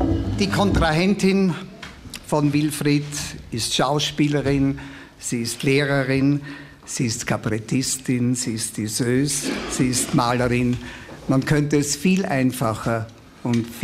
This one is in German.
Die Kontrahentin von Wilfried ist Schauspielerin, sie ist Lehrerin, sie ist Kabarettistin, sie ist Diseuse, sie ist Malerin. Man könnte es viel einfacher und